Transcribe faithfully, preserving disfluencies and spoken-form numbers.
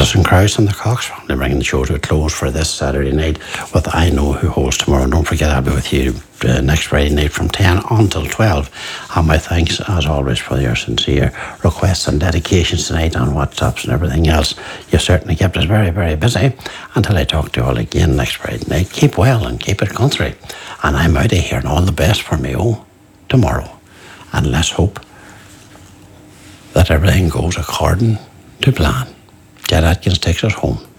Alison Krauss and the Cox family bringing the show to a close for this Saturday night with I Know Who Holds Tomorrow. And don't forget, I'll be with you uh, next Friday night from ten until twelve. And my thanks, as always, for your sincere requests and dedications tonight on WhatsApps and everything else. You've certainly kept us very, very busy. Until I talk to you all again next Friday night, keep well and keep it country. And I'm out of here, and all the best for me, oh, tomorrow. And let's hope that everything goes according to plan. Jed Atkins takes us home.